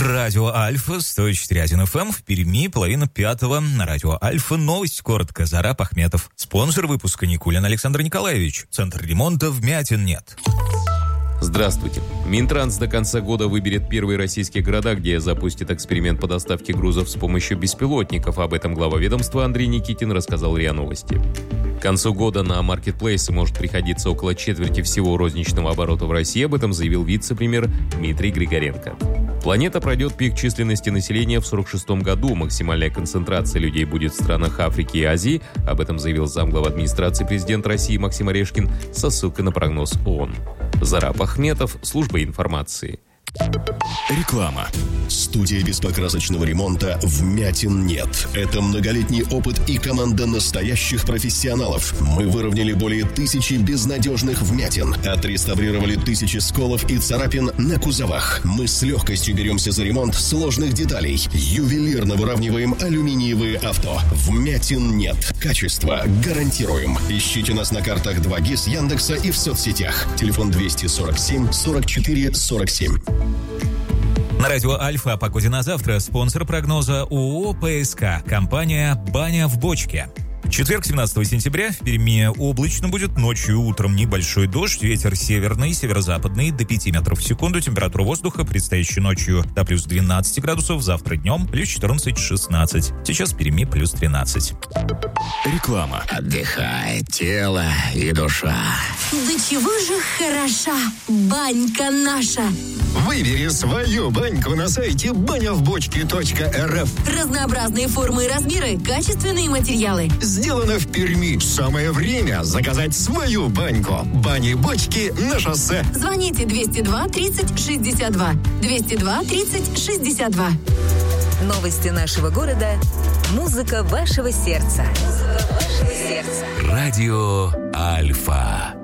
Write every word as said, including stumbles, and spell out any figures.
Радио Альфа, сто четыре и один эф эм, в Перми, половина пятого. На Радио Альфа новость коротко. Зараб Ахметов. Спонсор выпуска Никулин Александр Николаевич. Центр ремонта вмятин нет. Здравствуйте. Минтранс до конца года выберет первые российские города, где запустит эксперимент по доставке грузов с помощью беспилотников. Об этом глава ведомства Андрей Никитин рассказал РИА Новости. К концу года на маркетплейсы может приходиться около четверти всего розничного оборота в России. Об этом заявил вице-премьер Дмитрий Григоренко. Планета пройдет пик численности населения в сорок шестом году. Максимальная концентрация людей будет в странах Африки и Азии. Об этом заявил замглава администрации президента России Максим Орешкин со ссылкой на прогноз ООН. Зараб Ахметов, служба информации. Реклама. Студия беспокрасочного ремонта «Вмятин нет». Это многолетний опыт и команда настоящих профессионалов. Мы выровняли более тысячи безнадежных вмятин, отреставрировали тысячи сколов и царапин на кузовах. Мы с легкостью беремся за ремонт сложных деталей. Ювелирно выравниваем алюминиевые авто. Вмятин нет. Качество гарантируем. Ищите нас на картах два ГИС, Яндекса и в соцсетях. Телефон двести сорок семь сорок четыре сорок семь. На Радио Альфа о погоде на завтра. Спонсор прогноза ООО «ПСК». Компания «Баня в бочке». Четверг, семнадцатого сентября, в Перми облачно будет, ночью и утром небольшой дождь, ветер северный, северо-западный до пяти метров в секунду, температура воздуха предстоящей ночью до плюс двенадцать градусов, завтра днем плюс четырнадцать-шестнадцать, сейчас в Перми плюс тринадцать. Реклама. Отдыхает тело и душа. Да чего же хороша банька наша. Выбери свою баньку на сайте баня в бочке точка эр эф. Разнообразные формы и размеры, качественные материалы. Сделано в Перми. Самое время заказать свою баньку. Бани-бочки на шоссе. Звоните двести два тридцать шестьдесят два. двести два тридцать шестьдесят два. Новости нашего города. Музыка вашего сердца. Музыка вашего сердца. Радио Альфа.